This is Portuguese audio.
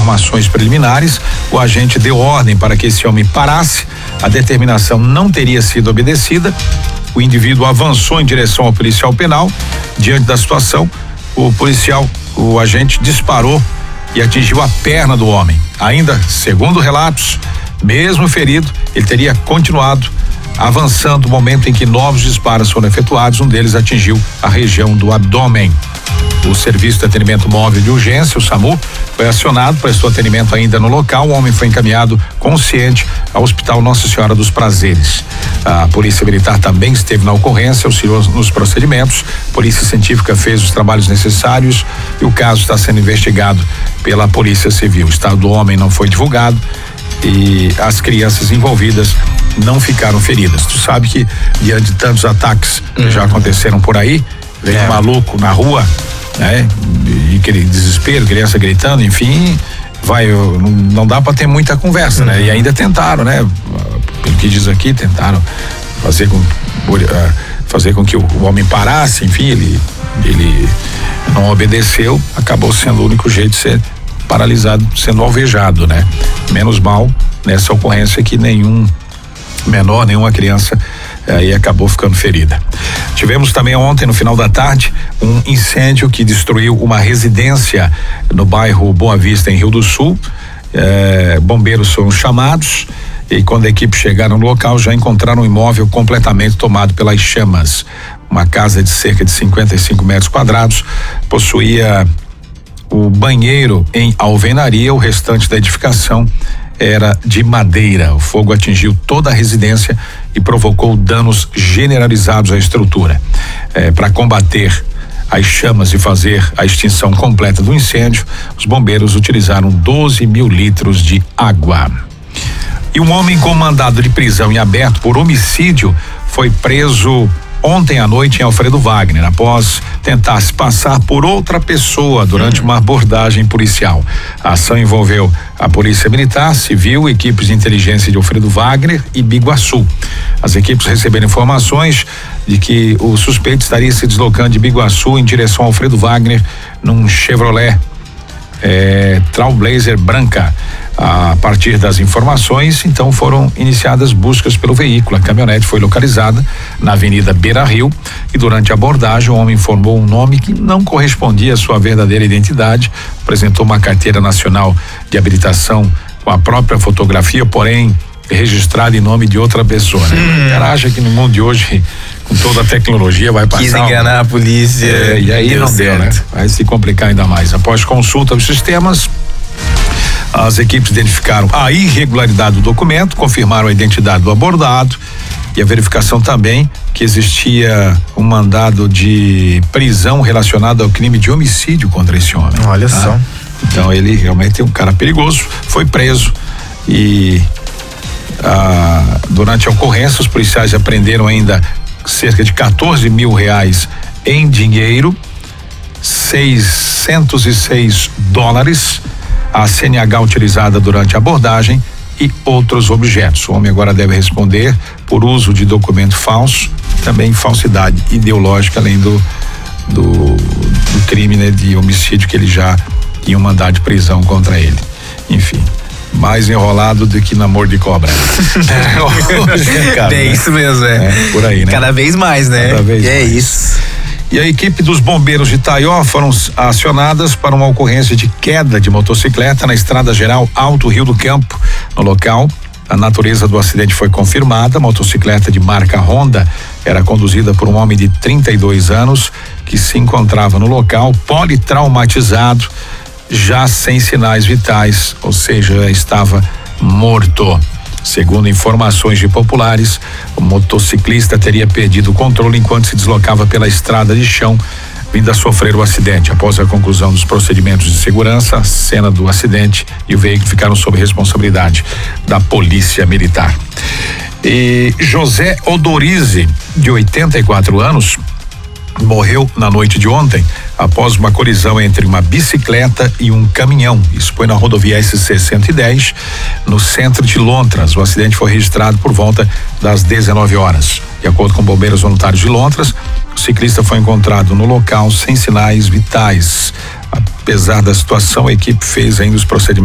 informações preliminares, o agente deu ordem para que esse homem parasse. A determinação não teria sido obedecida. O indivíduo avançou em direção ao policial penal. Diante da situação, o agente disparou e atingiu a perna do homem. Ainda, segundo relatos, mesmo ferido, ele teria continuado avançando no momento em que novos disparos foram efetuados. Um deles atingiu a região do abdômen. O Serviço de Atendimento Móvel de Urgência, o SAMU, foi acionado, prestou atendimento ainda no local. O homem foi encaminhado consciente ao Hospital Nossa Senhora dos Prazeres. A Polícia Militar também esteve na ocorrência, auxiliou nos procedimentos. A Polícia Científica fez os trabalhos necessários e o caso está sendo investigado pela Polícia Civil. O estado do homem não foi divulgado e as crianças envolvidas não ficaram feridas. Tu sabe que diante de tantos ataques que já aconteceram por aí, vem um maluco na rua, né? E aquele desespero, criança gritando, enfim, não dá para ter muita conversa, né? E ainda tentaram, né? Pelo que diz aqui, tentaram fazer com que o homem parasse, enfim, ele não obedeceu, acabou sendo o único jeito de ser paralisado, sendo alvejado, né? Menos mal nessa ocorrência que nenhum menor, nenhuma criança aí acabou ficando ferida. Tivemos também ontem, no final da tarde, um incêndio que destruiu uma residência no bairro Boa Vista, em Rio do Sul. Bombeiros foram chamados e quando a equipe chegaram no local já encontraram um imóvel completamente tomado pelas chamas. Uma casa de cerca de 55 metros quadrados, possuía o banheiro em alvenaria, o restante da edificação era de madeira. O fogo atingiu toda a residência e provocou danos generalizados à estrutura. Para combater as chamas e fazer a extinção completa do incêndio, os bombeiros utilizaram 12 mil litros de água. E um homem com mandado de prisão em aberto por homicídio foi preso ontem à noite em Alfredo Wagner, após tentar se passar por outra pessoa durante uma abordagem policial. A ação envolveu a Polícia Militar, Civil, equipes de inteligência de Alfredo Wagner e Biguaçu. As equipes receberam informações de que o suspeito estaria se deslocando de Biguaçu em direção ao Alfredo Wagner num Chevrolet Trailblazer branca. A partir das informações, então, foram iniciadas buscas pelo veículo. A caminhonete foi localizada na Avenida Beira Rio e durante a abordagem o homem informou um nome que não correspondia à sua verdadeira identidade, apresentou uma carteira nacional de habilitação com a própria fotografia, porém registrada em nome de outra pessoa, né? O cara acha que no mundo de hoje, com toda a tecnologia, vai passar. Quis enganar a polícia. E aí não deu, né? Vai se complicar ainda mais. Após consulta dos sistemas, as equipes identificaram a irregularidade do documento, confirmaram a identidade do abordado e a verificação também que existia um mandado de prisão relacionado ao crime de homicídio contra esse homem. Olha só. Então ele realmente é um cara perigoso, foi preso e durante a ocorrência os policiais apreenderam ainda cerca de 14 mil reais em dinheiro, 606 dólares, a CNH utilizada durante a abordagem e outros objetos. O homem agora deve responder por uso de documento falso, também falsidade ideológica, além do crime, né, de homicídio que ele já tinha um mandado de prisão contra ele. Enfim, mais enrolado do que namoro de cobra. É isso mesmo, por aí, né? Cada vez mais, né? Cada vez mais. Isso. E a equipe dos bombeiros de Itaió foram acionadas para uma ocorrência de queda de motocicleta na Estrada Geral Alto Rio do Campo. No local, a natureza do acidente foi confirmada. A motocicleta de marca Honda era conduzida por um homem de 32 anos que se encontrava no local politraumatizado, já sem sinais vitais, ou seja, estava morto. Segundo informações de populares, o motociclista teria perdido o controle enquanto se deslocava pela estrada de chão, vindo a sofrer o acidente. Após a conclusão dos procedimentos de segurança, a cena do acidente e o veículo ficaram sob responsabilidade da Polícia Militar. E José Odorizzi, de 84 anos, morreu na noite de ontem após uma colisão entre uma bicicleta e um caminhão. Isso foi na rodovia SC-110, no centro de Lontras. O acidente foi registrado por volta das 19 horas. De acordo com bombeiros voluntários de Lontras, o ciclista foi encontrado no local sem sinais vitais. Apesar da situação, a equipe fez ainda os procedimentos